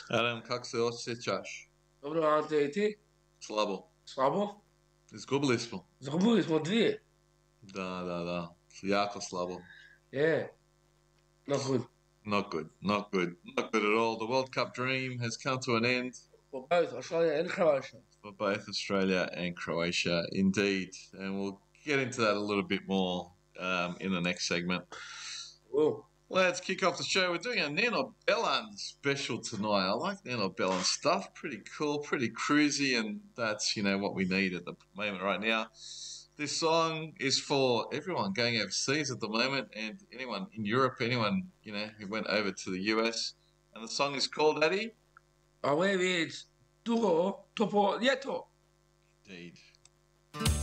Adam, как се osjećaš? Dobro, Ante, i ti? Slabo. Slabo? Izgubili smo. Izgubili smo dvije. Da. Jako slabo. Yeah, not good. Not good. Not good. Not good at all. The World Cup dream has come to an end For both Australia and Croatia. for both Australia and Croatia, indeed. And we'll get into that a little bit more in the next segment. Whoa. Let's kick off the show. We're doing a Nino Bellan special tonight. I like Nino Bellan stuff. Pretty cool, pretty cruisy, and that's, what we need at the moment right now. This song is for everyone going overseas at the moment and anyone in Europe, anyone, who went over to the US. And the song is called, Eddie? Away with Dugo Topo Lieto. Indeed.